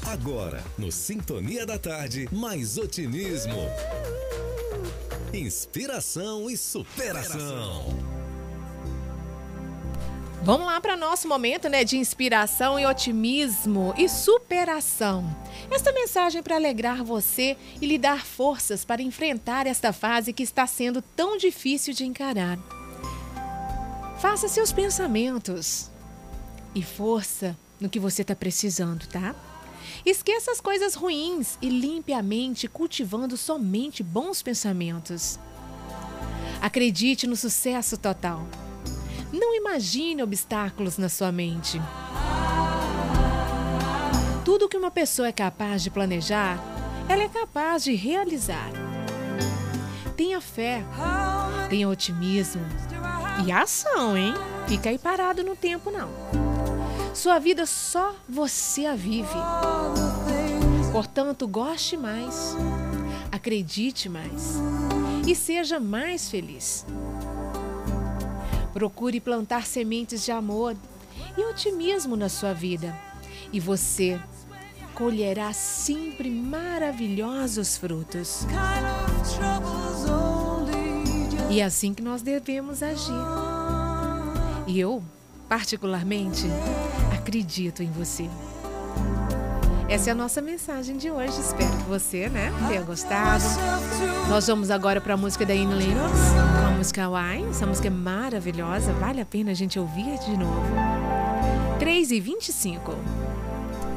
Agora, no Sintonia da Tarde, mais otimismo, inspiração e superação. Vamos lá para nosso momento, de inspiração e otimismo e superação. Esta mensagem é para alegrar você e lhe dar forças para enfrentar esta fase que está sendo tão difícil de encarar. Faça seus pensamentos e força no que você está precisando, tá? Esqueça as coisas ruins e limpe a mente cultivando somente bons pensamentos. Acredite no sucesso total. Não imagine obstáculos na sua mente. Tudo que uma pessoa é capaz de planejar, ela é capaz de realizar. Tenha fé, tenha otimismo e ação, hein? Fica aí parado no tempo, não. Sua vida só você a vive. Portanto, goste mais, acredite mais e seja mais feliz. Procure plantar sementes de amor e otimismo na sua vida e você colherá sempre maravilhosos frutos. E é assim que nós devemos agir. E eu, particularmente, acredito em você. Essa é a nossa mensagem de hoje. Espero que você, tenha gostado. Nós vamos agora para a música da Annie Lennox, com a música Why. Essa música é maravilhosa, vale a pena a gente ouvir de novo. 3h25.